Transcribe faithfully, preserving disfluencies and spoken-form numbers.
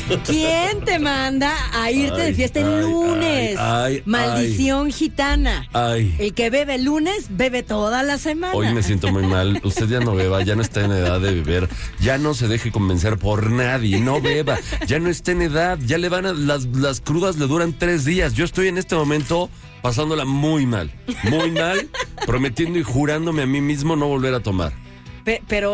¿Quién te manda a irte Ay, de fiesta el ay, lunes? ay, ay, Maldición gitana. Ay. El que bebe el lunes, bebe toda la semana. Hoy me siento muy mal. Usted ya no beba, ya no está en edad de beber. Ya no se deje convencer por nadie. No beba. Ya no está en edad. Ya le van a. Las, las crudas le duran tres días. Yo estoy en este momento pasándola muy mal. Muy mal. Prometiendo y jurándome a mí mismo no volver a tomar. Pe- pero